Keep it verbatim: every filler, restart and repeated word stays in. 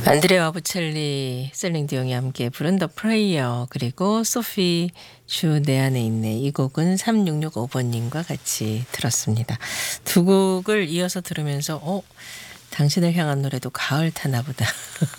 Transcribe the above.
안드레아 보첼리, 셀링 디옹이 함께 부른 더 프레이어, 그리고 소피 주 내 안에 있네. 이 곡은 삼육육오 번님과 같이 들었습니다. 두 곡을 이어서 들으면서 어 당신을 향한 노래도 가을 타나 보다